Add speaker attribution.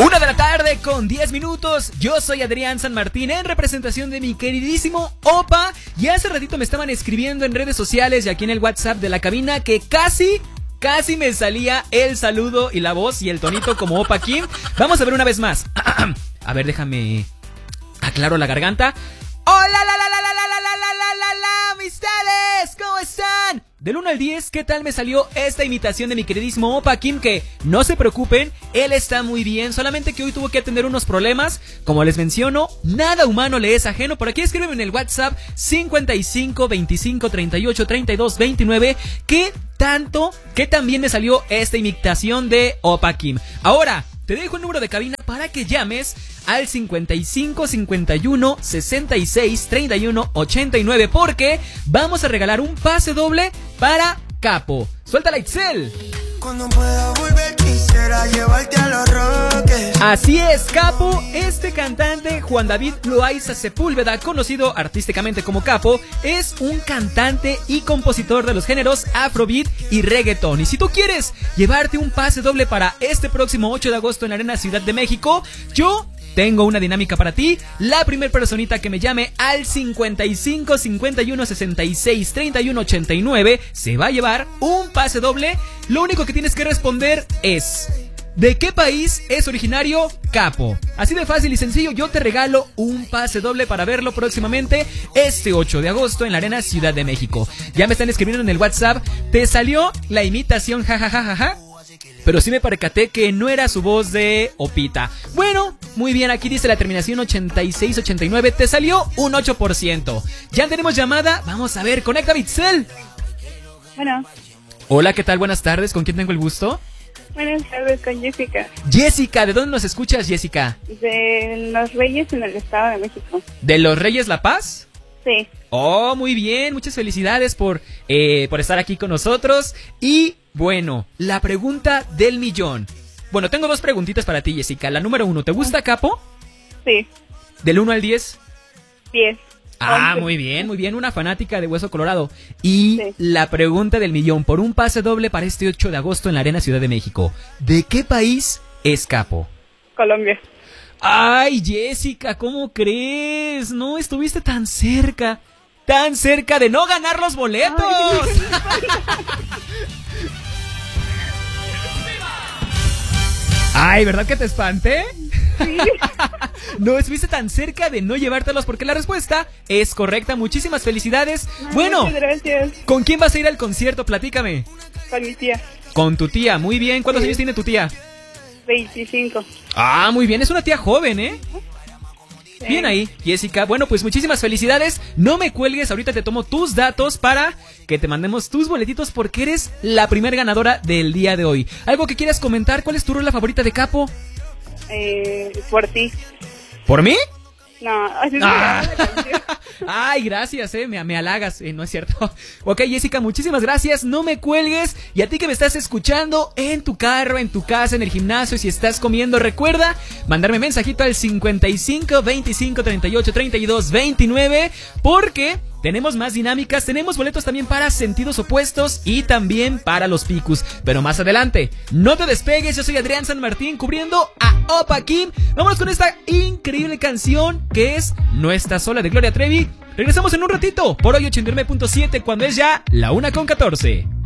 Speaker 1: 1:10 p.m. Yo soy Adrián San Martín en representación de mi queridísimo Opa. Y hace ratito me estaban escribiendo en redes sociales y aquí en el WhatsApp de la cabina que casi me salía el saludo y la voz y el tonito como Opa Kim. Vamos a ver una vez más. A ver, déjame aclaro la garganta. ¡Hola, amistades! ¿Cómo están? Del 1 al 10, ¿qué tal me salió esta imitación de mi queridísimo Opa Kim? Que no se preocupen, él está muy bien, solamente que hoy tuvo que atender unos problemas. Como les menciono, nada humano le es ajeno. Por aquí escríbeme en el WhatsApp 55 25 38 32 29 ¿qué también me salió esta imitación de Opa Kim? Ahora te dejo el número de cabina para que llames al 55 51 66 31 89 porque vamos a regalar un pase doble para Capo. ¡Suéltala, Itzel!
Speaker 2: Cuando pueda volver quisiera llevarte a Los Roques.
Speaker 1: Así es, Capo, este cantante Juan David Loaiza Sepúlveda, conocido artísticamente como Capo, es un cantante y compositor de los géneros Afrobeat y Reggaeton. Y si tú quieres llevarte un pase doble para este próximo 8 de agosto en la Arena Ciudad de México, yo tengo una dinámica para ti. La primer personita que me llame al 55 51 66 31 89 se va a llevar un pase doble. Lo único que tienes que responder es: ¿de qué país es originario Capo? Así de fácil y sencillo, yo te regalo un pase doble para verlo próximamente este 8 de agosto en la Arena Ciudad de México. Ya me están escribiendo en el WhatsApp, ¿te salió la imitación jajajajaja? Pero sí me percaté que no era su voz de Opita. Bueno, muy bien, aquí dice la terminación 8689, te salió un 8%. Ya tenemos llamada, vamos a ver, conecta Bitzel.
Speaker 3: Bueno.
Speaker 1: Hola, ¿qué tal? Buenas tardes, ¿con quién tengo el gusto?
Speaker 3: Buenas tardes, con Jessica.
Speaker 1: Jessica, ¿de dónde nos escuchas, Jessica?
Speaker 3: De Los Reyes en el Estado de México.
Speaker 1: ¿De Los Reyes La Paz?
Speaker 3: Sí.
Speaker 1: Oh, muy bien, muchas felicidades por estar aquí con nosotros. Y bueno, la pregunta del millón. Bueno, tengo dos preguntitas para ti, Jessica. La número 1, ¿te gusta Capo?
Speaker 3: Sí.
Speaker 1: ¿Del 1 al 10?
Speaker 3: 10.
Speaker 1: Ah, muy bien, una fanática de Hueso Colorado. Y
Speaker 3: sí,
Speaker 1: la pregunta del millón, por un pase doble para este 8 de agosto en la Arena Ciudad de México. ¿De qué país es Capo?
Speaker 3: Colombia.
Speaker 1: Ay, Jessica, ¿cómo crees? No estuviste tan cerca de no ganar los boletos. Ay, ¿verdad que te espanté?
Speaker 3: Sí.
Speaker 1: No estuviste tan cerca de no llevártelos porque la respuesta es correcta. Muchísimas felicidades. Bueno,
Speaker 3: muchas gracias.
Speaker 1: ¿Con quién vas a ir al concierto? Platícame.
Speaker 3: Con mi tía.
Speaker 1: Con tu tía, muy bien. ¿Cuántos años tiene tu tía?
Speaker 3: 25.
Speaker 1: Ah, muy bien, es una tía joven, ¿eh?
Speaker 3: Sí.
Speaker 1: Bien ahí, Jessica. Bueno, pues muchísimas felicidades. No me cuelgues, ahorita te tomo tus datos para que te mandemos tus boletitos porque eres la primer ganadora del día de hoy. ¿Algo que quieras comentar? ¿Cuál es tu rola favorita de Capo?
Speaker 3: Por ti.
Speaker 1: ¿Por mí?
Speaker 3: No, así es
Speaker 1: Ah.
Speaker 3: la canción.
Speaker 1: Ay, gracias, me halagas, no es cierto. Ok, Jessica, muchísimas gracias, no me cuelgues. Y a ti que me estás escuchando en tu carro, en tu casa, en el gimnasio, si estás comiendo, recuerda mandarme mensajito al 55 25 38 32 29 porque tenemos más dinámicas, tenemos boletos también para Sentidos Opuestos y también para Los Picus. Pero más adelante, no te despegues, yo soy Adrián San Martín cubriendo a Opa Kim. Vámonos con esta increíble canción que es No Estás Sola de Gloria Trevi. Regresamos en un ratito, por hoy 89.7 cuando es ya la 1:14.